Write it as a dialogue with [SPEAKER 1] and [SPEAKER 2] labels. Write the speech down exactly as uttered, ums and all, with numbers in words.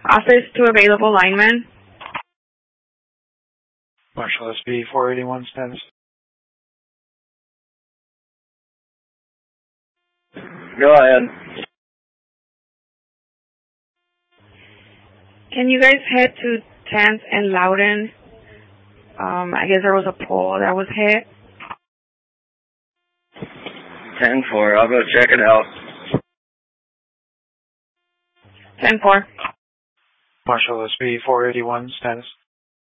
[SPEAKER 1] Office to available lineman.
[SPEAKER 2] Marshall S B four eighty-one status.
[SPEAKER 3] Go ahead.
[SPEAKER 1] Can you guys head to tenth and Loudon? Um, I guess there was a pole that was hit.
[SPEAKER 3] ten four, I'll go check it out.
[SPEAKER 1] ten four.
[SPEAKER 2] Marshall S B four eighty-one status.